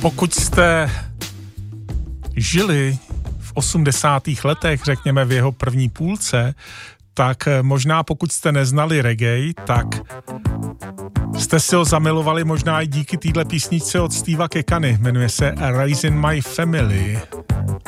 Pokud jste žili v 80. letech, řekněme v jeho první půlce, tak možná pokud jste neznali reggae, tak jste si ho zamilovali možná i díky téhle písničce od Steva Kekany. Jmenuje se Raising My Family.